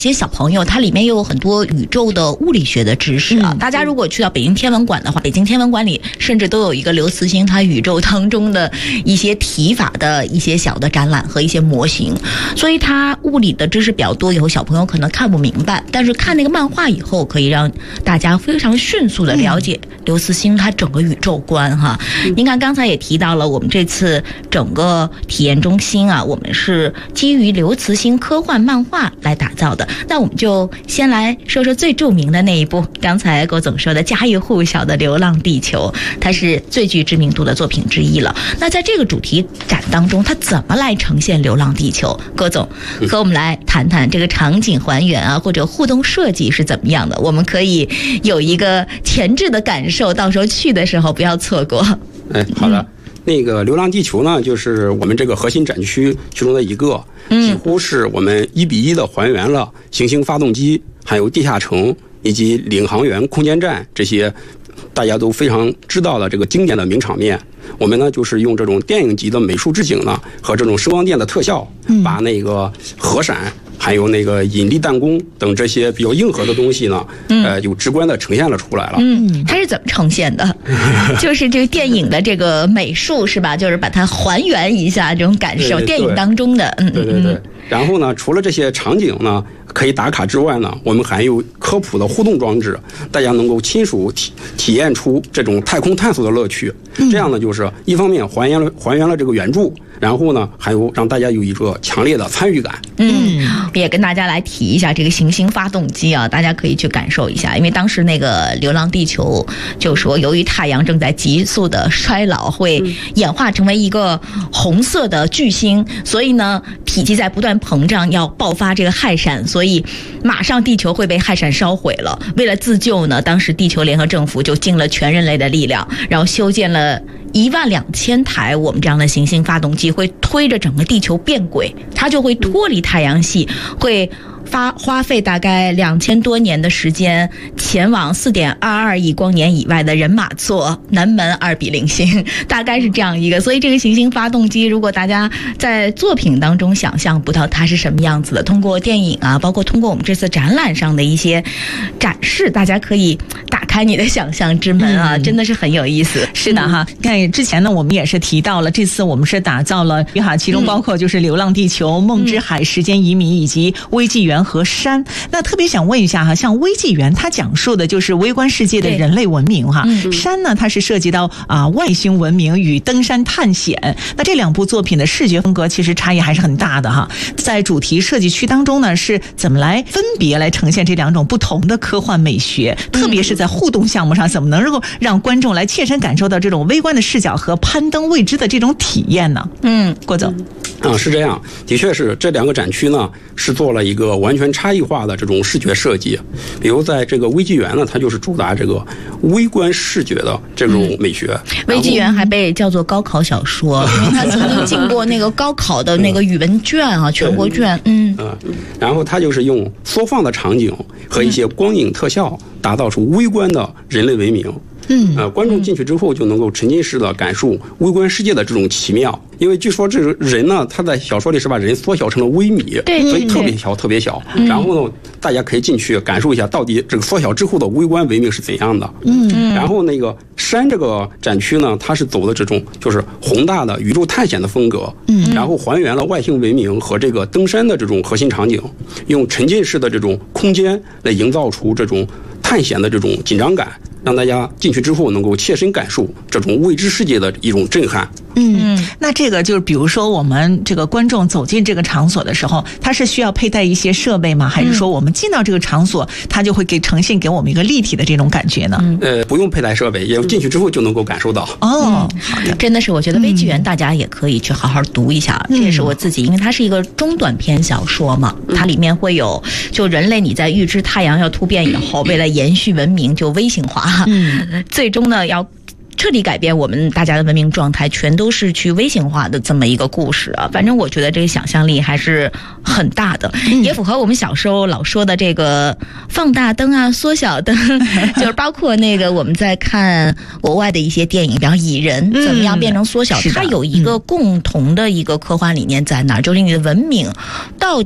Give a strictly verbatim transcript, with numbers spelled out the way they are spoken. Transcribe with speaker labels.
Speaker 1: 这些小朋友，它里面又有很多宇宙的物理学的知识啊。嗯、大家如果去到北京天文馆的话，北京天文馆里甚至都有一个刘慈欣他宇宙当中的一些提法的一些小的展览和一些模型，所以它物理的知识比较多，以后小朋友可能看不明白，但是看那个漫画以后，可以让大家非常迅速的了解刘慈欣他整个宇宙观哈。嗯、您看刚才也提到了，我们这次整个体验中心啊，我们是基于刘慈欣科幻漫画来打造的。那我们就先来说说最著名的那一部，刚才郭总说的家喻户晓的《流浪地球》，它是最具知名度的作品之一了。那在这个主题展当中，它怎么来呈现《流浪地球》？郭总和我们来谈谈这个场景还原啊，或者互动设计是怎么样的？我们可以有一个前置的感受，到时候去的时候不要错过。
Speaker 2: 哎，好的。嗯那个《流浪地球》呢，就是我们这个核心展区其中的一个，几乎是我们一比一的还原了行星发动机、还有地下城以及领航员空间站这些大家都非常知道的这个经典的名场面。我们呢就是用这种电影级的美术置景呢和这种声光电的特效，把那个核闪还有那个引力弹弓等这些比较硬核的东西呢，嗯、呃，有直观的呈现了出来了。
Speaker 1: 嗯，它是怎么呈现的？就是这个电影的这个美术是吧？就是把它还原一下这种感受，
Speaker 2: 对对对，
Speaker 1: 电影当中的，嗯，
Speaker 2: 对对对。然后呢，除了这些场景呢可以打卡之外呢，我们还有科普的互动装置，大家能够亲属体体验出这种太空探索的乐趣。嗯、这样呢，就是一方面还原了还原了这个原著，然后呢，还有让大家有一个强烈的参与感。
Speaker 1: 嗯，也跟大家来提一下这个行星发动机啊，大家可以去感受一下，因为当时那个《流浪地球》就说，由于太阳正在急速的衰老，会演化成为一个红色的巨星，所以呢，体积在不断膨胀，要爆发这个氦闪，所以马上地球会被氦闪烧毁了。为了自救呢，当时地球联合政府就尽了全人类的力量，然后修建了一万两千台我们这样的行星发动机，会推着整个地球变轨，它就会脱离太阳系，会发花费大概两千多年的时间，前往四点二二亿光年以外的人马座南门二比零星，大概是这样一个。所以这个行星发动机，如果大家在作品当中想象不到它是什么样子的，通过电影啊，包括通过我们这次展览上的一些展示，大家可以打开你的想象之门啊，嗯、真的是很有意思。
Speaker 3: 是的哈，看之前呢，我们也是提到了，这次我们是打造了哈，其中包括就是《流浪地球》嗯、梦之海、时间移民以及微纪元和山。那特别想问一下哈，像微纪元它讲述的就是微观世界的人类文明哈，嗯、山呢它是涉及到啊、呃、外星文明与登山探险。那这两部作品的视觉风格其实差异还是很大的哈。在主题设计区当中呢，是怎么来分别来呈现这两种不同的科幻美学？特别是在互动项目上，怎么能够让观众来切身感受到这种微观的视角和攀登未知的这种体验呢？嗯，郭总。
Speaker 2: 啊，是这样，的确是这两个展区呢是做了一个完全差异化的这种视觉设计。比如在这个微纪元呢，它就是主打这个微观视觉的这种美学。嗯、
Speaker 1: 微纪元还被叫做高考小说，因为它曾经进过那个高考的那个语文卷啊，全国卷。嗯
Speaker 2: 嗯，然后它就是用缩放的场景和一些光影特效，打造出微观的人类文明。嗯，呃，观众进去之后就能够沉浸式的感受微观世界的这种奇妙。因为据说这个人呢，他在小说里是把人缩小成了微米，
Speaker 1: 对，
Speaker 2: 所以特别小，特别小。嗯、然后呢，大家可以进去感受一下，到底这个缩小之后的微观文明是怎样的。嗯，然后那个山这个展区呢，它是走的这种就是宏大的宇宙探险的风格。嗯，然后还原了外星文明和这个登山的这种核心场景，用沉浸式的这种空间来营造出这种探险的这种紧张感，让大家进去之后能够切身感受这种未知世界的一种震撼。
Speaker 3: 嗯，那这个就是比如说我们这个观众走进这个场所的时候，他是需要佩戴一些设备吗？还是说我们进到这个场所，他就会给呈现给我们一个立体的这种感觉呢？
Speaker 2: 嗯、呃，不用佩戴设备，也进去之后就能够感受到。
Speaker 3: 哦，好的，
Speaker 1: 真的是，我觉得微纪元大家也可以去好好读一下。嗯、这也是我自己，因为它是一个中短篇小说嘛，它里面会有就人类你在预知太阳要突变以后，为了延续文明就微型化，嗯，最终呢要彻底改变我们大家的文明状态，全都是去微型化的这么一个故事啊。反正我觉得这个想象力还是很大的，嗯、也符合我们小时候老说的这个放大灯啊、缩小灯，就是包括那个我们在看国外的一些电影，比方蚁人怎么样变成缩小，嗯、它有一个共同的一个科幻理念在哪儿，就是你的文明到